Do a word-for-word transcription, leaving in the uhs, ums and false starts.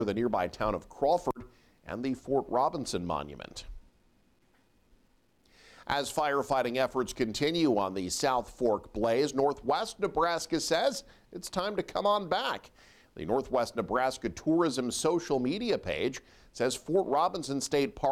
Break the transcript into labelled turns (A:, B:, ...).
A: the nearby town of Crawford and the Fort Robinson Monument. As firefighting efforts continue on the South Fork blaze, Northwest Nebraska says it's time to come on back. The Northwest Nebraska Tourism social media page says Fort Robinson State Park